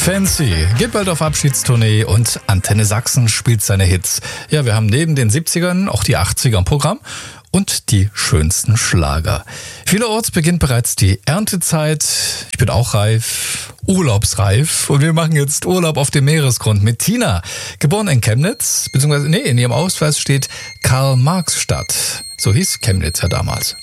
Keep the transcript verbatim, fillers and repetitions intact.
Fancy geht bald auf Abschiedstournee und Antenne Sachsen spielt seine Hits. Ja, wir haben neben den siebzigern auch die achtziger im Programm und die schönsten Schlager. Vielerorts beginnt bereits die Erntezeit. Ich bin auch reif, urlaubsreif und wir machen jetzt Urlaub auf dem Meeresgrund mit Tina. Geboren in Chemnitz, beziehungsweise nee, in ihrem Ausweis steht Karl-Marx-Stadt. So hieß Chemnitz ja damals.